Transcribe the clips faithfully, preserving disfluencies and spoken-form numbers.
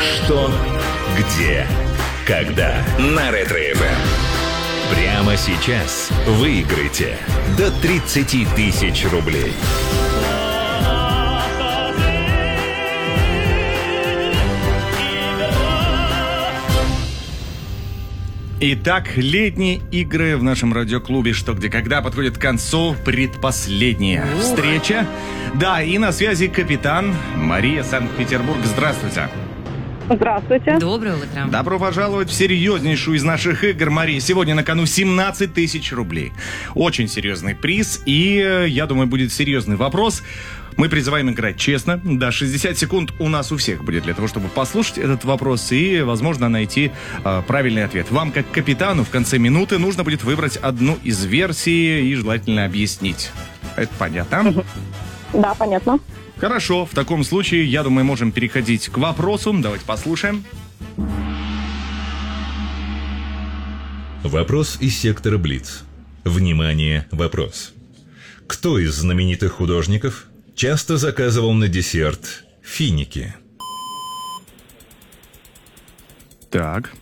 Что, где, когда на Ретро-эф эм. Прямо сейчас выиграйте до тридцать тысяч рублей. Итак, летние игры в нашем радиоклубе «Что, где, когда» подходят к концу. Предпоследняя Ух. встреча. Да, и на связи капитан Мария, Санкт-Петербург. Здравствуйте. Здравствуйте. Доброе утро. Добро пожаловать в серьезнейшую из наших игр, Мария. Сегодня на кону семнадцать тысяч рублей. Очень серьезный приз. И, я думаю, будет серьезный вопрос. Мы призываем играть честно. Да, шестьдесят секунд у нас у всех будет для того, чтобы послушать этот вопрос и, возможно, найти э, правильный ответ. Вам, как капитану, в конце минуты нужно будет выбрать одну из версий и желательно объяснить. Это понятно? Да, понятно. Хорошо, в таком случае, я думаю, можем переходить к вопросу. Давайте послушаем. Вопрос из сектора Блиц. Внимание, вопрос. Кто из знаменитых художников часто заказывал на десерт финики? Так.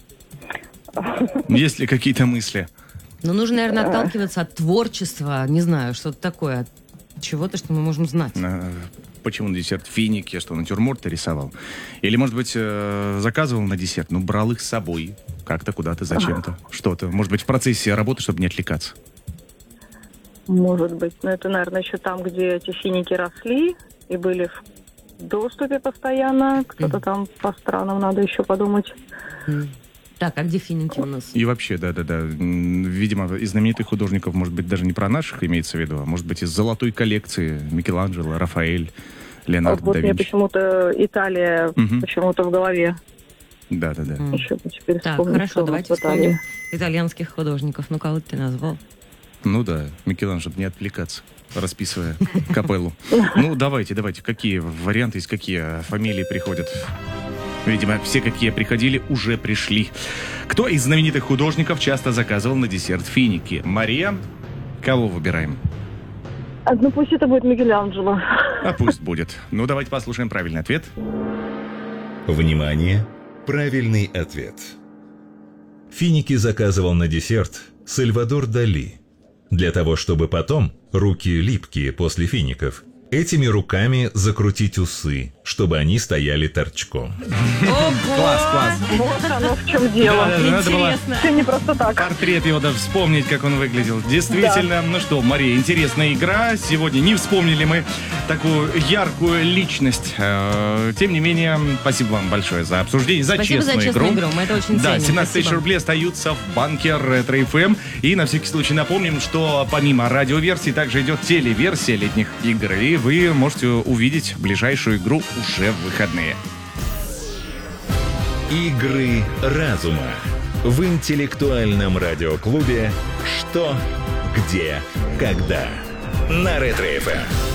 Есть ли какие-то мысли? Ну, нужно, наверное, отталкиваться от творчества. Не знаю, что-то такое. От чего-то, что мы можем знать. Почему на десерт финики? Что, натюрморт рисовал? Или, может быть, заказывал на десерт, но брал их с собой как-то куда-то, зачем-то, что-то. Может быть, в процессе работы, чтобы не отвлекаться. Может быть. Но это, наверное, еще там, где эти финики росли и были в доступе постоянно. Кто-то mm. там по странам, надо еще подумать. Mm. Так, а где финики у нас? И вообще, да-да-да. Видимо, из знаменитых художников, может быть, даже не про наших имеется в виду, а может быть, из золотой коллекции Микеланджело, Рафаэль, Леонардо вот да Винчи. Мне почему-то Италия угу. почему-то в голове. Да-да-да. Mm. Еще теперь так, вспомню, хорошо, давайте вспомним итальянских художников. Ну, кого ты назвал? Ну да, Микеланджело, не отвлекаться, расписывая капеллу. Ну, давайте, давайте, какие варианты, из какие фамилии приходят? Видимо, все, какие приходили, уже пришли. Кто из знаменитых художников часто заказывал на десерт финики? Мария, кого выбираем? А, ну, пусть это будет Микеланджело. А пусть будет. Ну, давайте послушаем правильный ответ. Внимание! Правильный ответ. Финики заказывал на десерт Сальвадор Дали. Для того, чтобы потом, руки липкие после фиников, этими руками закрутить усы, чтобы они стояли торчком. Класс, класс. Вот оно в чем дело. Да, да, надо было Все не просто так. портрет его, да, вспомнить, как он выглядел. Действительно, да. Ну что, Мария, интересная игра. Сегодня не вспомнили мы такую яркую личность. Тем не менее, спасибо вам большое за обсуждение, за спасибо честную за игру. игру. Мы это очень да, ценим. семнадцать тысяч рублей остаются в банке Ретро-эф эм. И на всякий случай напомним, что помимо радиоверсии также идет телеверсия летних игр. И вы можете увидеть ближайшую игру уже в выходные. Игры разума в интеллектуальном радиоклубе «Что, где, когда» на Ретро-эф эм.